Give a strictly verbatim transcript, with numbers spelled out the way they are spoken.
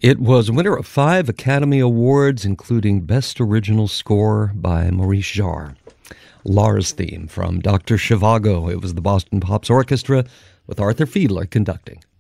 It was a winner of five Academy Awards, including Best Original Score by Maurice Jarre. Lars theme from Doctor Zhivago. It was the Boston Pops Orchestra with Arthur Fiedler conducting.